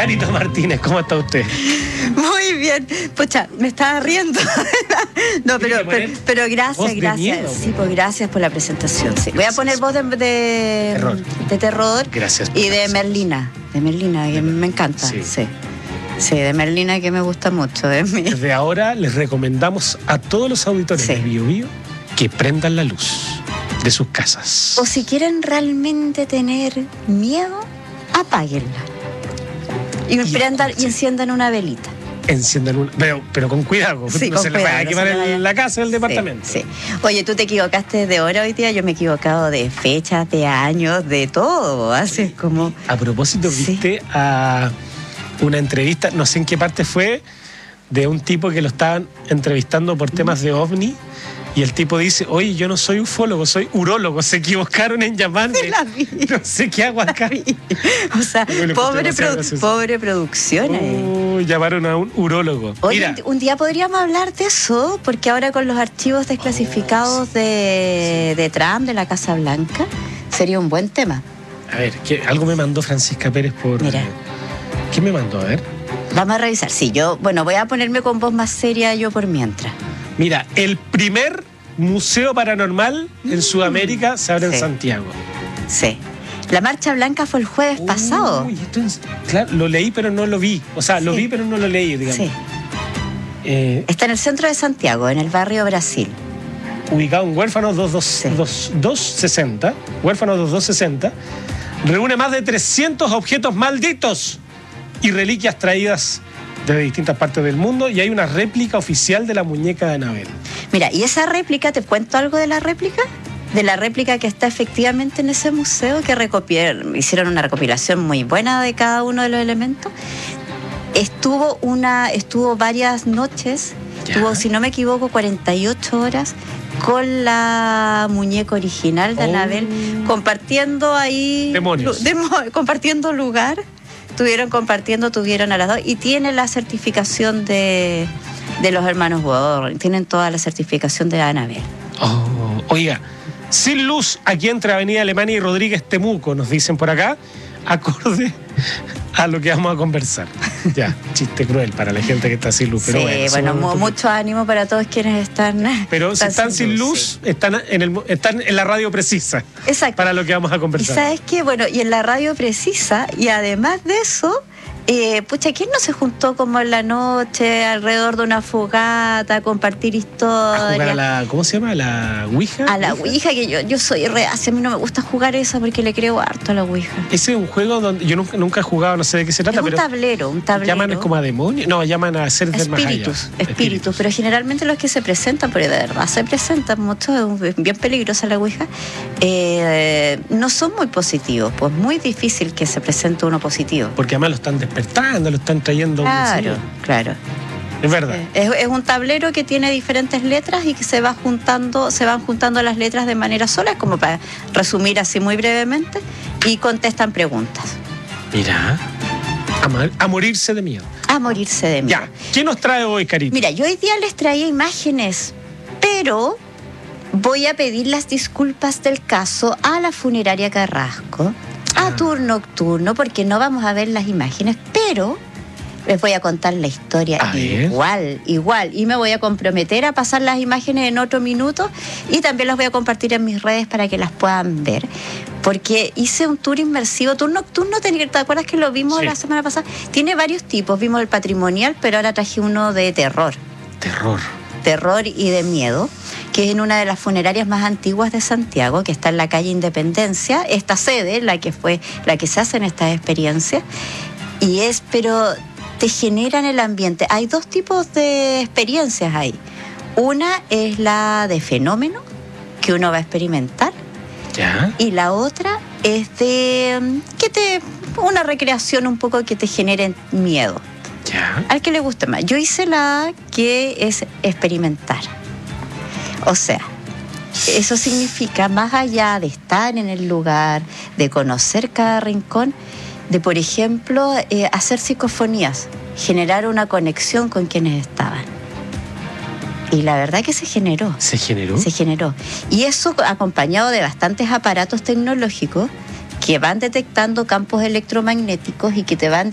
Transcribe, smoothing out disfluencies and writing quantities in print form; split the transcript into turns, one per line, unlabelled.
Carito Martínez, ¿cómo está usted?
Muy bien. Pucha, me estaba riendo. No, pero gracias.
Miedo,
sí, pues gracias por la presentación. Sí. Voy a poner voz de terror.
Gracias.
Y de Merlina. De Merlina, que me encanta. Sí, de Merlina, que me gusta mucho.
Desde ahora les recomendamos a todos los auditores de Bio Bio que prendan la luz de sus casas.
O si quieren realmente tener miedo, apáguenla. Y enciendan una velita.
Enciendan pero con cuidado,
sí,
no se le vaya a quemar la casa del departamento.
Sí. Oye, tú te equivocaste de hora hoy día, yo me he equivocado de fechas, de años, de todo. Haces como...
A propósito, viste a una entrevista, no sé en qué parte fue, de un tipo que lo estaban entrevistando por temas de OVNI. Y el tipo dice, oye, yo no soy ufólogo, soy urólogo, se equivocaron en llamarme. No sé qué hago acá.
O sea, pobre producción.
Llamaron a un urólogo.
Oye, un día podríamos hablar de eso, porque ahora con los archivos desclasificados de Trump, de la Casa Blanca, sería un buen tema.
A ver, algo me mandó Francisca Pérez por...
Mira.
¿Qué me mandó? A ver.
Vamos a revisar. Sí, voy a ponerme con voz más seria yo por mientras.
Mira, el primer museo paranormal en Sudamérica se abre en Santiago.
Sí. La Marcha Blanca fue el jueves pasado.
Claro, lo leí pero no lo vi. O sea, lo vi pero no lo leí, digamos.
Sí. Está en el centro de Santiago, en el barrio Brasil.
Ubicado en Huérfanos 2260. Huérfanos 2260. Reúne más de 300 objetos malditos y reliquias traídas de distintas partes del mundo, y hay una réplica oficial de la muñeca de Anabel.
Mira, y esa réplica, ¿te cuento algo de la réplica? De la réplica que está efectivamente en ese museo, que hicieron una recopilación muy buena de cada uno de los elementos. Estuvo varias noches, si no me equivoco, 48 horas con la muñeca original de Anabel, compartiendo ahí...
Demonios.
Compartiendo lugar. Tuvieron a las dos, y tienen la certificación de los hermanos Warren, tienen toda la certificación de Anabel.
Oiga, sin luz aquí entre Avenida Alemania y Rodríguez Temuco, nos dicen por acá, acorde a lo que vamos a conversar. Ya, chiste cruel para la gente que está sin luz. Pero
mucho ánimo para todos quienes están...
Pero si están sin luz, están en la radio precisa.
Exacto.
Para lo que vamos a conversar.
Y ¿sabes qué? Y en la radio precisa, y además de eso... ¿quién no se juntó como en la noche alrededor de una fogata a compartir historias?
A jugar a la, ¿cómo se llama? ¿A la Ouija?
A la Ouija, que yo soy reacia, a mí no me gusta jugar esa porque le creo harto a la Ouija.
Ese es un juego donde yo nunca he jugado, no sé de qué se trata,
es un tablero.
¿Llaman como a demonios? No, llaman a seres del más allá.
Espíritus, pero generalmente los que se presentan, porque de verdad se presentan mucho, es bien peligrosa la Ouija, no son muy positivos, pues muy difícil que se presente uno positivo.
Porque además lo están despertando, lo están trayendo.
Claro.
Es verdad.
Es un tablero que tiene diferentes letras y que se van juntando las letras de manera sola, es como para resumir así muy brevemente, y contestan preguntas.
Mira, a morirse de miedo.
A morirse de miedo.
Ya, ¿qué nos trae hoy, Carito?
Mira, yo hoy día les traía imágenes, pero voy a pedir las disculpas del caso a la funeraria Carrasco, a Tour Nocturno, porque no vamos a ver las imágenes, pero les voy a contar la historia igual. Y me voy a comprometer a pasar las imágenes en otro minuto, y también las voy a compartir en mis redes para que las puedan ver. Porque hice un tour inmersivo, Tour Nocturno, ¿te acuerdas que lo vimos la semana pasada? Tiene varios tipos, vimos el patrimonial, pero ahora traje uno de terror y de miedo, que es en una de las funerarias más antiguas de Santiago, que está en la calle Independencia, esta sede, la que se hacen estas experiencias, pero te generan el ambiente. Hay dos tipos de experiencias ahí. Una es la de fenómeno, que uno va a experimentar, y la otra es una recreación un poco que te genere miedo. Al que le guste más. Yo hice la que es experimentar. O sea, eso significa, más allá de estar en el lugar, de conocer cada rincón, de, por ejemplo, hacer psicofonías, generar una conexión con quienes estaban. Y la verdad que se generó.
¿Se generó?
Se generó. Y eso acompañado de bastantes aparatos tecnológicos que van detectando campos electromagnéticos y que te van